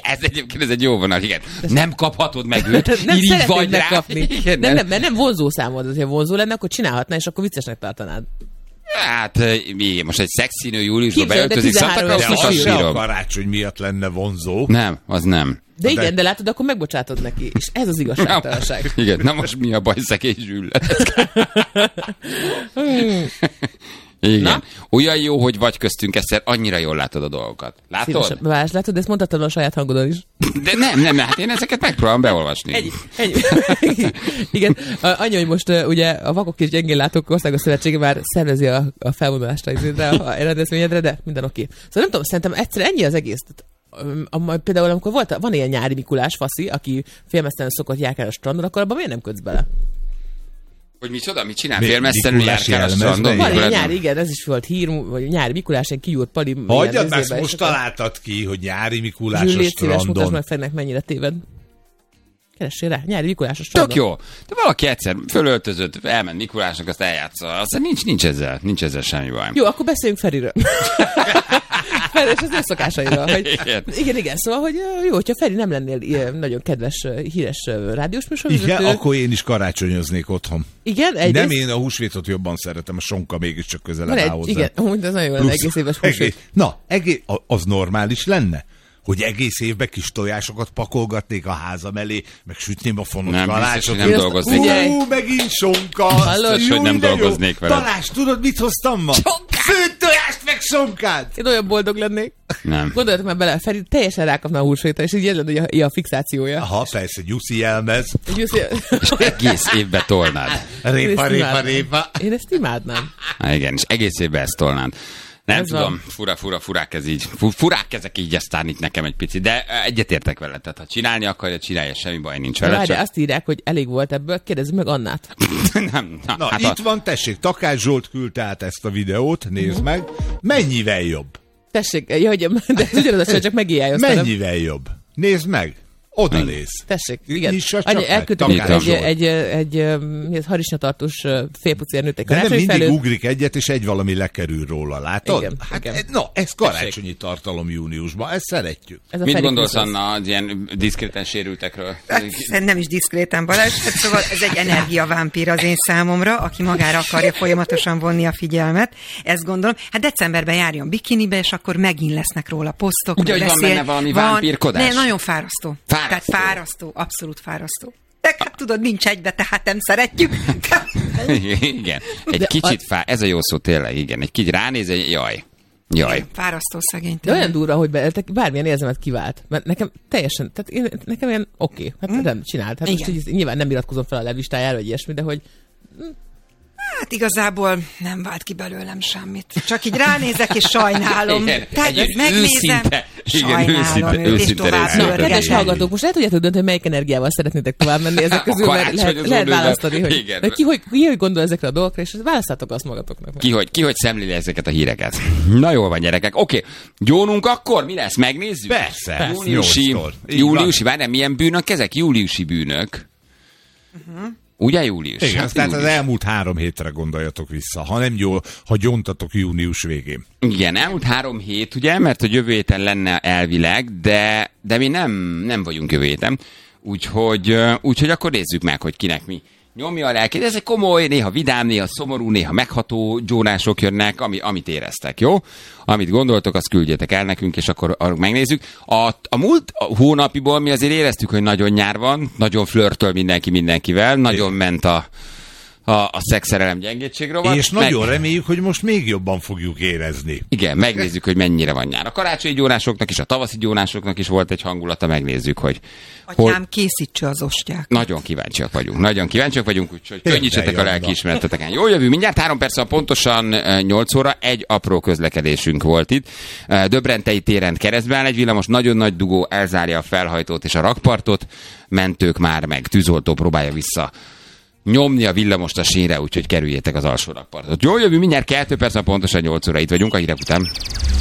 Ez egyébként ez egy jó vonal, igen. Nem kaphatod meg őt, nem így vagy rá. megkapni. Igen, mert nem vonzó számod, hogyha vonzó lenne, akkor csinálhatná, és akkor viccesnek tartanád. Hát, igen, most egy szexinő júliusban Képzeld, beöltözik, de 13 Santa éves Claus, is azt jó. A bírom. karácsony miatt lenne vonzó. Nem, az nem. De igen, de látod, akkor megbocsátod neki, és ez az igazságtalanság. Igen, na most mi a baj, szegény Zsülle? Igen. Na? Olyan jó, hogy vagy köztünk egyszer, annyira jól látod a dolgokat. Látod? Más, látod, de ezt mondhatod a saját hangodon is. De nem, hát én ezeket megpróbálom beolvasni. Ennyi. Igen, annyi, hogy most ugye a Vakok és Gyengénlátók Országos Szövetsége már szervezi a felvonulást a rendezvényedre, de minden oké. Szóval nem tudom, szerintem egyszer ennyi az egész. Például amikor van ilyen nyári Mikulás faszi, aki félmeztelenül szokott járkálni a strandon, akkor abban miért nem kötsz bele? Hogy micsoda, mit csinál? Félmeztelenül járkál a jelmezben, strandon? Van Mikor ilyen ez nyári, igen, ez is volt hír, vagy nyári Mikulás, egy kiúrt Pali. Hagyjad, mert ezt most találtad ki, hogy nyári Mikulás a Légy szíves, mutasd strandon. meg Ferinek, mennyire téved. Keressél rá, nyári Mikulás a strandon. Tök jó. De valaki egyszer fölöltözött, elment Mikulásnak, azt eljátsza. Aztán nincs ezzel semmi baj. Jó, akkor beszéljünk Feriről. Feri és az ő szokásairól. Hogy, igen, szóval, hogy jó, hogyha Feri nem lennél ilyen nagyon kedves, híres rádiós műsorvezető. Igen, akkor én is karácsonyoznék otthon. Igen, Nem, én a húsvétot jobban szeretem, a sonka mégiscsak közelebb áll hozzá. Igen, amúgy az nagyon jó lenne, egész éves húsvét. Az normális lenne? Hogy egész évben kis tojásokat pakolgatnék a házam elé, meg sütném a fonott Nem, kalácsot. biztos, hogy nem dolgoznék. Megint sonka! Hallod? Biztos, hogy nem dolgoznék vele. Balázs, tudod, mit hoztam ma? Főtt tojást, meg sonkát! Én olyan boldog lennék. Nem. Gondoljatok már bele, Feri teljesen rákapna a húsvétre, és így ez lenne a fixációja. Aha, persze, nyuszi jelmez. És egész évbe tolnád. Répa. Én ezt imádnám. Há, igen, és egész évbe ezt tolnád. Nem Ez tudom, furák ez így. Furák ezek így aztán itt nekem egy picit, de egyetértek vele. Tehát ha csinálni akarja, csinálja, semmi baj nincs vele. Várj, Csak... azt írják, hogy elég volt ebből, kérdezzük meg Annát. Nem, Na, hát itt van, tessék, Takács Zsolt küldte át ezt a videót, nézd meg. Mennyivel jobb? Tessék, de ez ugyanaz, hogy csak megijálj aztán. Mennyivel jobb? Nézd meg. Odalész. Tessék, igen. Nyissa csak meg. Elküldtem Takács Zsolt. egy harisnyatartós félpucér egy De nem karácsony mindig felőtt. ugrik egyet, és egy valami lekerül róla, látod? Igen, Hát, igen. ez karácsonyi tartalom júniusban, ezt szeretjük. Ez a mit Feri gondolsz, Krisztusz. Anna, az ilyen diszkréten sérültekről? Nem is diszkréten, Balázs. Szóval ez egy energiavámpír az én számomra, aki magára akarja folyamatosan vonni a figyelmet. Ezt gondolom. Hát decemberben járjon bikinibe, és akkor megint lesznek róla posztok. Ugye, hogy van benne valami vámpírkodás? Ne, nagyon fárasztó. Tehát fárasztó, abszolút fárasztó. De hát tudod, nincs egybe, tehát nem szeretjük. Igen, egy kicsit ez a jó szó tényleg, igen. Egy kicsit ránéz, jaj. Fárasztó szegény. De olyan durva, hogy bármilyen érzelmet kivált. Mert nekem teljesen, tehát nekem ilyen oké, hát nem csinált. Hát most így, nyilván nem iratkozom fel a levistájára, vagy ilyesmi, de hogy Hát igazából nem vált ki belőlem semmit. Csak így ránézek, és sajnálom. Igen, Tehát egy megnézem, sajnálom őt, és tovább részletet. kedves pörgetem. hallgatók, most el tudjátok dönteni, hogy melyik energiával szeretnétek tovább menni ezek közül, mert Karácsony az lehet oldalra. választani, hogy Igen. ki hogy gondol ezekre a dolgokra, és választátok azt magatoknak. Ki hogy szemléli ezeket a híreket. Na jól van, gyerekek. Oké, gyónunk akkor? Mi lesz? Megnézzük? Persze. Júliusi, várjál, milyen bűnök ezek? Júliusi bűnök. Ugye július? Igen, Hát tehát az július. elmúlt 3 hétre gondoljatok vissza. Ha nem jól, ha gyóntatok június végén. Igen, elmúlt 3 hét, ugye, mert a jövő héten lenne elvileg, de mi nem vagyunk jövő héten. Úgyhogy akkor nézzük meg, hogy kinek mi nyomja a lelkét. Ez egy komoly, néha vidám, néha szomorú, néha megható gyónások jönnek, amit éreztek, jó? Amit gondoltok, azt küldjetek el nekünk, és akkor megnézzük. A múlt hónapiból mi azért éreztük, hogy nagyon nyár van, nagyon flörtöl mindenki mindenkivel, nagyon ment a szexszerelem gyengétség rovat. És nagyon reméljük, hogy most még jobban fogjuk érezni. Igen, megnézzük, hogy mennyire van nyár. A karácsonyi gyónásoknak és a tavaszi gyónásoknak is volt egy hangulata, megnézzük, hogy... Atyám, készítse az ostják. Nagyon kíváncsiak vagyunk, úgyhogy könnyítsetek a lelkiismereteteken. Jól jövő, mindjárt 3 perc, pontosan 8 óra, egy apró közlekedésünk volt itt. Döbrentei téren keresztbe áll egy villamos, nagyon nagy dugó, elzárja a felhajtót és a rakpartot, mentők már meg, tűzoltó próbálja vissza nyomni a villamost a sínre, úgyhogy kerüljétek az alsó rakpartot. Jól jövő, mindjárt 2 perc, pontosan 8 óra itt vagyunk, a hírek után.